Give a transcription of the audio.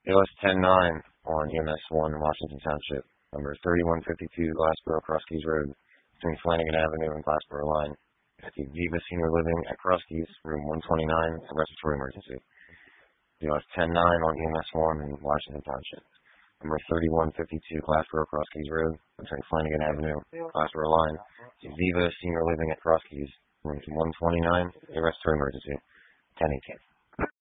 ALS 10-9 on EMS 1 in Washington Township, number 3152 Glassboro Cross Keys Road, between Flanagan Avenue and Glassboro Line, at the Viva Senior Living at Cross Keys, room 129, a respiratory emergency. ALS 10-9 on EMS 1 in Washington Township, number 3152 Glassboro Cross Keys Road, between Flanagan Avenue and Glassboro Line, to Viva Senior Living at Cross Keys, room 129, a respiratory emergency, 1018.